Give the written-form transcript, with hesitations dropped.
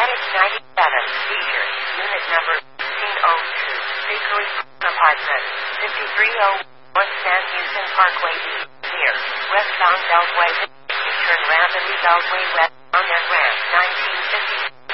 97, Seizure, Unit Number 1502, Bakery Apartment, 5301 San Houston Parkway B, near West on Beltway, turn rapidly Beltway West on their ramp, 1950.